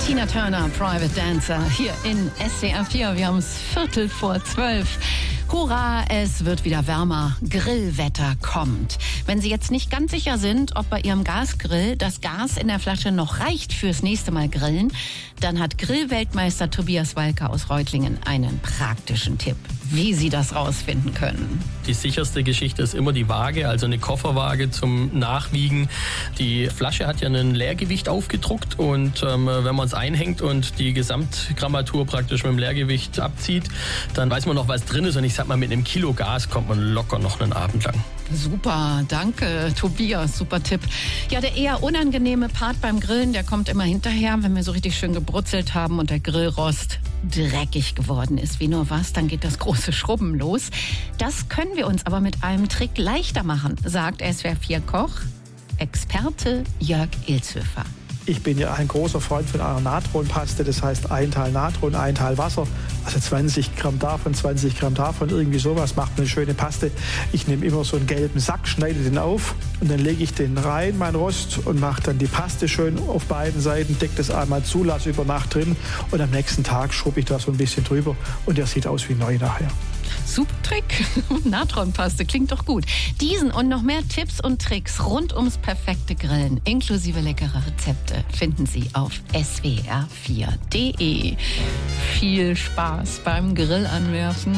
Tina Turner, Private Dancer, hier in SWR 4. Wir haben es 11:45. Hurra, es wird wieder wärmer. Grillwetter kommt. Wenn Sie jetzt nicht ganz sicher sind, ob bei Ihrem Gasgrill das Gas in der Flasche noch reicht fürs nächste Mal grillen, dann hat Grillweltmeister Tobias Walker aus Reutlingen einen praktischen Tipp, wie Sie das rausfinden können. Die sicherste Geschichte ist immer die Waage, also eine Kofferwaage zum Nachwiegen. Die Flasche hat ja ein Leergewicht aufgedruckt und wenn man es einhängt und die Gesamtgrammatur praktisch mit dem Leergewicht abzieht, dann weiß man noch, was drin ist. Und ich sag mal, mit einem Kilo Gas kommt man locker noch einen Abend lang. Super, danke Tobias, super Tipp. Ja, der eher unangenehme Part beim Grillen, der kommt immer hinterher, wenn wir so richtig schön gebrutzelt haben und der Grillrost dreckig geworden ist. Wie nur was, dann geht das große Schrubben los. Das können wir uns aber mit einem Trick leichter machen, sagt SWR4-Koch, Experte Jörg Ilzhöfer. Ich bin ja ein großer Freund von einer Natronpaste, das heißt 1 Teil Natron, 1 Teil Wasser, also 20 Gramm davon, 20 Gramm davon, irgendwie sowas, macht eine schöne Paste. Ich nehme immer so einen gelben Sack, schneide den auf und dann lege ich den rein, mein Rost, und mache dann die Paste schön auf beiden Seiten, decke das einmal zu, lasse über Nacht drin und am nächsten Tag schrubbe ich da so ein bisschen drüber und der sieht aus wie neu nachher. Super Trick. Natronpaste klingt doch gut. Diesen und noch mehr Tipps und Tricks rund ums perfekte Grillen, inklusive leckerer Rezepte, finden Sie auf swr4.de. Viel Spaß beim Grillanwerfen.